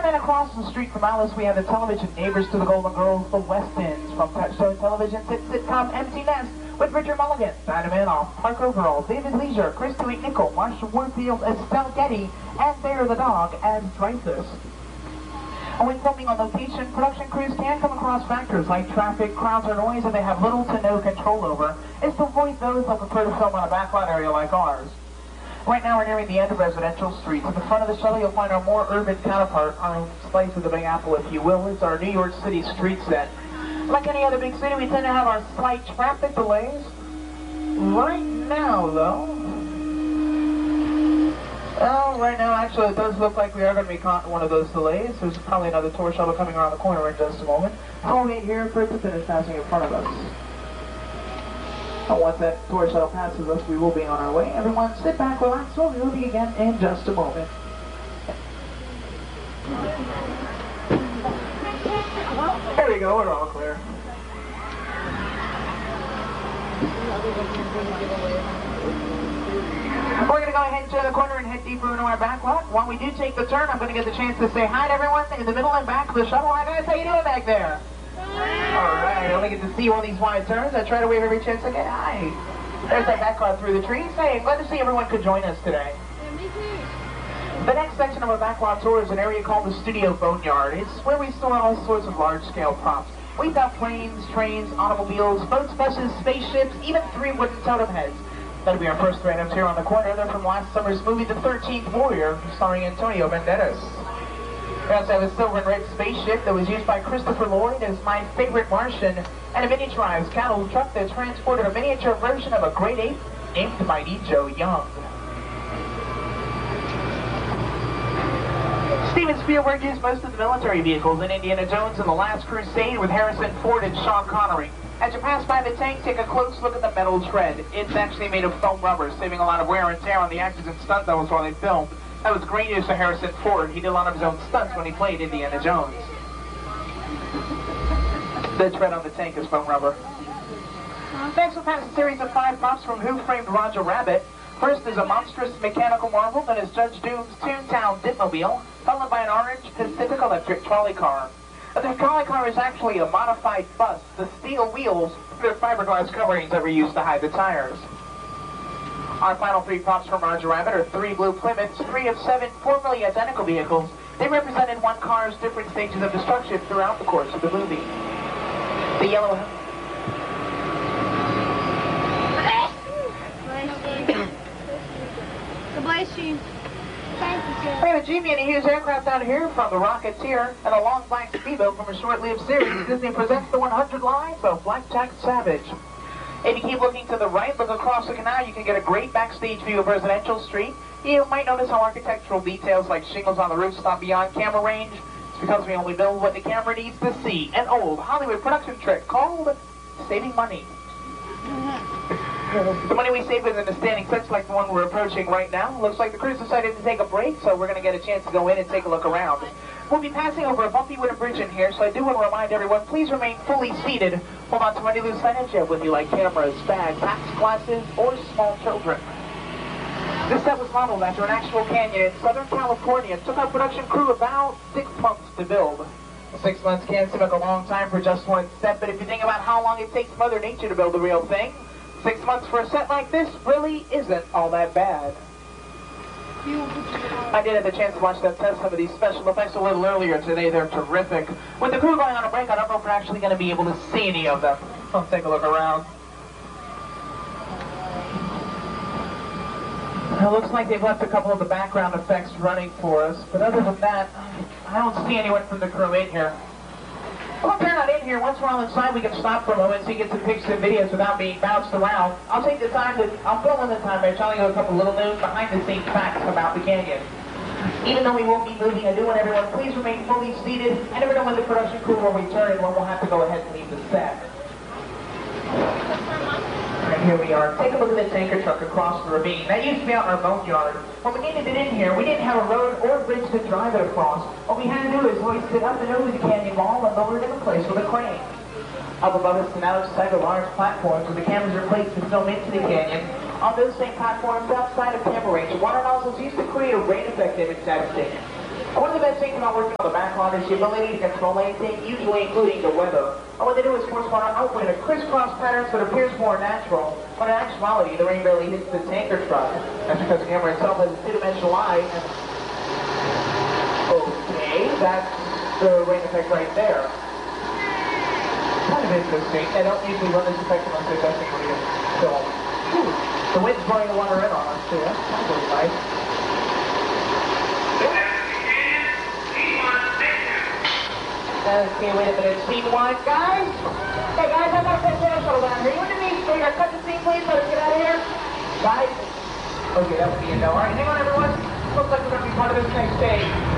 then across the street from Alice, we have the television neighbors to the Golden Girls, the Westons. From Touchstone Television, sitcom Empty Nest with Richard Mulligan, Diana Manoff, Park Overall, David Leisure, Chris Nickel, Marsha Warfield, Estelle Getty, and Bear the Dog as Dreyfus. And when filming on location, production crews can come across factors like traffic, crowds, or noise that they have little to no control over. It's to avoid those that prefer to film on a backlot area like ours. Right now we're nearing the end of Residential Street. At the front of the shuttle you'll find our more urban counterpart, our slice of the Big Apple if you will. It's our New York City street set. Like any other big city, we tend to have our slight traffic delays. Right now though, well, right now actually it does look like we are going to be caught in one of those delays. There's probably another tour shuttle coming around the corner in just a moment. I'll wait here for it to finish passing in front of us. And once that tour shuttle passes us, we will be on our way. Everyone sit back, relax, we'll be moving again in just a moment. There we go, we're all clear. We're going to go ahead and turn the corner and head deeper into our backlot. While we do take the turn, I'm going to get the chance to say hi to everyone in the middle and back of the shuttle. Hi guys, how you doing back there? Alright, I only get to see all these wide turns. I try to wave every chance I get. Hi. There's that backlot through the trees. Hey, glad to see everyone could join us today. Yeah, me too. The next section of our backlot tour is an area called the Studio Boneyard. It's where we store all sorts of large-scale props. We've got planes, trains, automobiles, boats, buses, spaceships, even 3 wooden totem heads. That'll be our first three items here on the corner. They're from last summer's movie, The 13th Warrior, starring Antonio Banderas. We also have a silver and red spaceship that was used by Christopher Lloyd as My Favorite Martian, and a miniaturized cattle truck that transported a miniature version of a great ape named Mighty Joe Young. Steven Spielberg used most of the military vehicles in Indiana Jones and The Last Crusade with Harrison Ford and Sean Connery. As you pass by the tank, take a close look at the metal tread. It's actually made of foam rubber, saving a lot of wear and tear on the actors and stunt doubles while they filmed. That was great news for Harrison Ford. He did a lot of his own stunts when he played Indiana Jones. The tread on the tank is foam rubber. Next we'll pass a series of 5 props from Who Framed Roger Rabbit. First is a monstrous mechanical marvel that is Judge Doom's Toontown Dipmobile, followed by an orange Pacific Electric trolley car. The trolley car is actually a modified bus. The steel wheels are fiberglass coverings that were used to hide the tires. Our final 3 props from Roger Rabbit are 3 blue Plymouths, 3 of 7 formerly identical vehicles. They represented one car's different stages of destruction throughout the course of the movie. The yellow... Bless you. We have a GV and a Hughes aircraft out here from the Rocketeer and a long black speedboat from a short-lived series. Disney presents the 100 Lives of Blackjack Savage. If you keep looking to the right, look across the canal, you can get a great backstage view of Residential Street. You might notice how architectural details like shingles on the roof stop beyond camera range. It's because we only build what the camera needs to see. An old Hollywood production trick called saving money. The money we save is in a standing such like the one we're approaching right now. Looks like the crew's decided to take a break, so we're going to get a chance to go in and take a look around. We'll be passing over a bumpy wooden bridge in here, so I do want to remind everyone, please remain fully seated. Hold on to any loose items you have with you, like cameras, bags, hats, glasses, or small children. This set was modeled after an actual canyon in Southern California. It took our production crew about 6 months to build. 6 months can seem like a long time for just one set, but if you think about how long it takes Mother Nature to build the real thing, 6 months for a set like this really isn't all that bad. I did have the chance to watch them test some of these special effects a little earlier today. They're terrific. With the crew going on a break, I don't know if we're actually going to be able to see any of them. Let's take a look around. It looks like they've left a couple of the background effects running for us, but other than that, I don't see anyone from the crew in here. Well, if they're not in here, once we're all inside, we can stop for a moment so you get some pictures and videos without being bounced around. I'll take the time to, I'll fill in the time by telling you a couple little news behind-the-scenes facts about the canyon. Even though we won't be moving, I do want everyone please remain fully seated. I never know when the production crew will return and when we'll have to go ahead and leave the set. And here we are. Take a look at the tanker truck across the ravine. That used to be out in our boneyard. When we needed it in here, we didn't have a road or a bridge to drive it across. What we had to do is hoist it up and over the canyon wall and lower it into place with a crane. Up above us and out of sight are large platforms where the cameras are placed to film into the canyon. On those same platforms outside of camera range, water nozzles used to create a rain effect image at a stadium. One of the best things about working on the back Cyclone is the ability to control anything, usually including the weather. And what they do is force water outward in a crisscross pattern so it appears more natural. When in actuality, the rain barely hits the tanker truck. That's because the camera itself has a two-dimensional eye. And... okay, that's the rain effect right there. Kind of interesting. I don't usually run this effect unless they're testing real film. The wind's blowing the water in on us too. That's kind of really nice. Okay, wait a minute. Scene one, guys. Hey guys, I got a picture shuttle down here. You want to meet me? Cut the scene, please. Let us get out of here. Guys. Okay, that would be a no. All right, hang on, everyone. Looks like we're going to be part of this next stage.